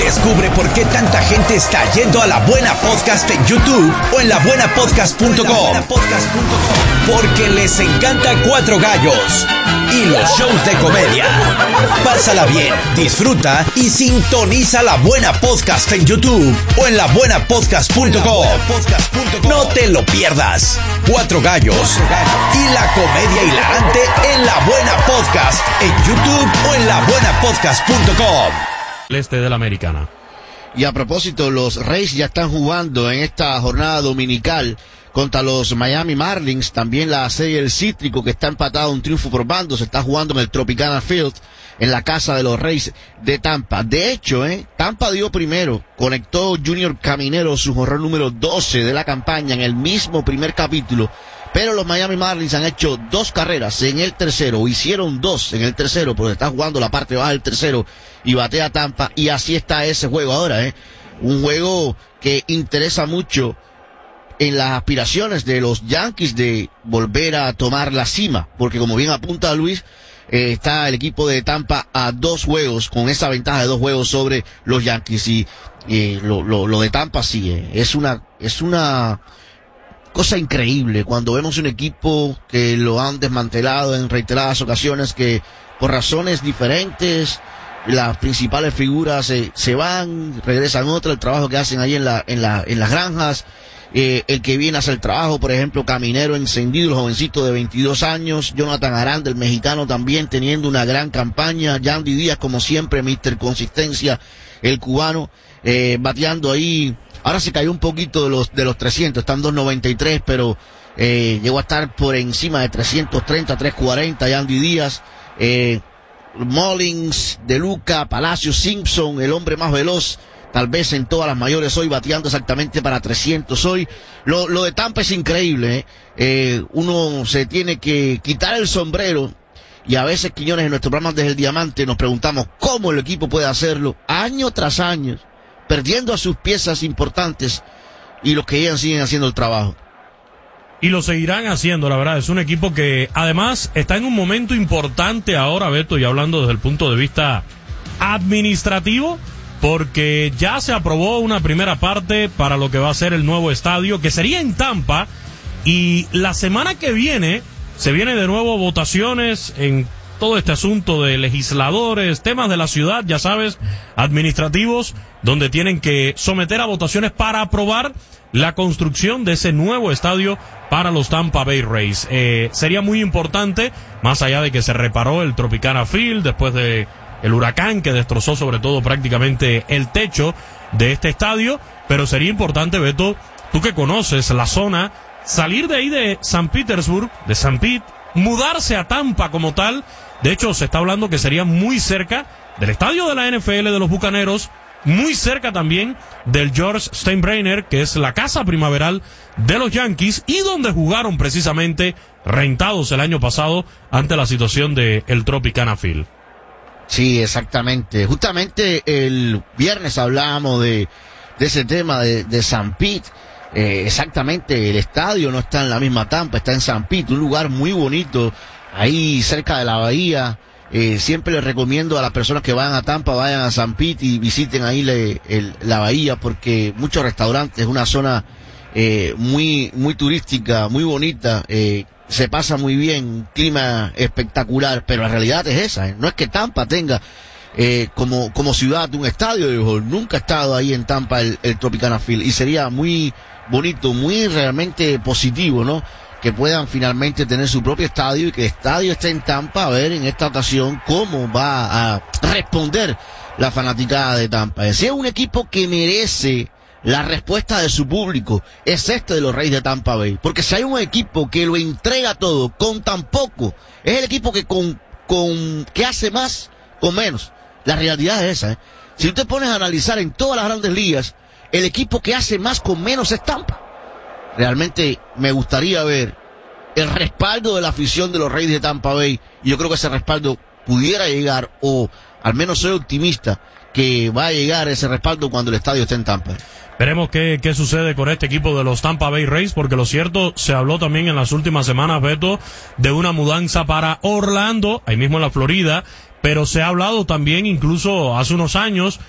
Descubre por qué tanta gente está yendo a La Buena Podcast en YouTube o en labuenapodcast.com. Porque les encanta Cuatro Gallos y los shows de comedia. Pásala bien, disfruta y sintoniza La Buena Podcast en YouTube o en labuenapodcast.com. No te lo pierdas. Cuatro Gallos y la comedia hilarante en La Buena Podcast en YouTube o en labuenapodcast.com. El este de la Americana. Y a propósito, los Rays ya están jugando en esta jornada dominical contra los Miami Marlins. También la serie del Cítrico, que está empatado un triunfo por bandos, se está jugando en el Tropicana Field, en la casa de los Rays de Tampa. De hecho, Tampa dio primero, conectó Junior Caminero su jonrón número 12 de la campaña en el mismo primer capítulo, pero los Miami Marlins han hecho 2 carreras en el tercero, o hicieron 2 en el tercero, porque está jugando la parte baja del tercero y batea Tampa, y así está ese juego ahora, un juego que interesa mucho en las aspiraciones de los Yankees de volver a tomar la cima, porque como bien apunta Luis, está el equipo de Tampa a 2 juegos, con esa ventaja de 2 juegos sobre los Yankees, y lo de Tampa sigue, es una cosa increíble cuando vemos un equipo que lo han desmantelado en reiteradas ocasiones, que por razones diferentes las principales figuras se van, regresan otras, el trabajo que hacen ahí en las granjas, el que viene a hacer el trabajo, por ejemplo, Caminero encendido, el jovencito de 22 años, Jonathan Aranda, el mexicano, también teniendo una gran campaña, Yandy Díaz, como siempre, Mr. Consistencia, el cubano, bateando ahí. Ahora se cayó un poquito de los 300, están 293, pero llegó a estar por encima de 330, 340, Yandy Díaz, Mullins, De Luca, Palacio, Simpson, el hombre más veloz, tal vez en todas las mayores hoy, bateando exactamente para 300 hoy. Lo de Tampa es increíble, uno se tiene que quitar el sombrero, y a veces, Quiñones, en nuestro programa Desde el Diamante nos preguntamos cómo el equipo puede hacerlo, año tras año, perdiendo a sus piezas importantes, y los que llegan siguen haciendo el trabajo. Y lo seguirán haciendo, la verdad. Es un equipo que además está en un momento importante ahora, Beto, y hablando desde el punto de vista administrativo, porque ya se aprobó una primera parte para lo que va a ser el nuevo estadio, que sería en Tampa, y la semana que viene se viene de nuevo votaciones en todo este asunto de legisladores, temas de la ciudad, ya sabes, administrativos, donde tienen que someter a votaciones para aprobar la construcción de ese nuevo estadio para los Tampa Bay Rays. Sería muy importante, más allá de que se reparó el Tropicana Field después de el huracán que destrozó sobre todo prácticamente el techo de este estadio, pero sería importante, Beto, tú que conoces la zona, salir de ahí de San Petersburg, de San Pete, mudarse a Tampa como tal. De hecho, se está hablando que sería muy cerca del estadio de la NFL de los Bucaneros, muy cerca también del George Steinbrenner, que es la casa primaveral de los Yankees, y donde jugaron precisamente rentados el año pasado ante la situación de el Tropicana Field. Sí, exactamente. Justamente el viernes hablábamos de ese tema de San Pete. Exactamente, el estadio no está en la misma Tampa, está en San Pete, un lugar muy bonito, ahí cerca de la bahía. Siempre les recomiendo a las personas que vayan a Tampa, vayan a San Pete y visiten ahí la bahía, porque muchos restaurantes, una zona muy turística, muy bonita, se pasa muy bien, clima espectacular, pero la realidad es esa, no es que Tampa tenga como ciudad un estadio de béisbol. Nunca ha estado ahí en Tampa el Tropicana Field, y sería muy bonito, muy realmente positivo, ¿no?, que puedan finalmente tener su propio estadio, y que el estadio esté en Tampa, a ver en esta ocasión cómo va a responder la fanaticada de Tampa. Si es un equipo que merece la respuesta de su público, es este de los Reyes de Tampa Bay, porque si hay un equipo que lo entrega todo con tan poco, es el equipo que que hace más con menos. La realidad es esa, Si tú te pones a analizar en todas las grandes ligas, el equipo que hace más con menos es Tampa. Realmente me gustaría ver el respaldo de la afición de los Reyes de Tampa Bay, y yo creo que ese respaldo pudiera llegar, o al menos soy optimista que va a llegar ese respaldo cuando el estadio esté en Tampa. Veremos qué sucede con este equipo de los Tampa Bay Rays, porque lo cierto, se habló también en las últimas semanas, Beto, de una mudanza para Orlando, ahí mismo en la Florida, pero se ha hablado también incluso hace unos años